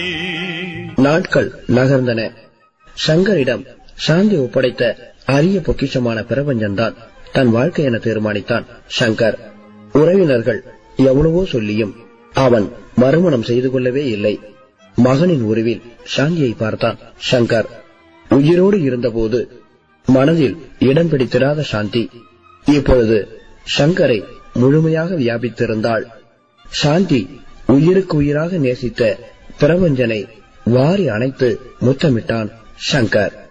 நாட்கள் நகர்ந்தன. சங்கரிடம் சாந்தி ஒப்படைத்த அரிய பொக்கிஷமான பிரபஞ்சன்தான் தன் வாழ்க்கை என தீர்மானித்தான் சங்கர். உறவினர்கள் எவ்வளவோ சொல்லியும் அவன் மறுமணம் செய்து கொள்ளவே இல்லை. மகனின் உருவில் சாந்தியை பார்த்தான் சங்கர். உயிரோடு இருந்தபோது மனதில் இடம் பிடித்திராத சாந்தி இப்பொழுது சங்கரை முழுமையாக வியாபித்திருந்தாள். சாந்தி உயிருக்கு உயிராக நேசித்த பிரபஞ்சனை வாரி அணைத்து முத்தமிட்டான் சங்கர்.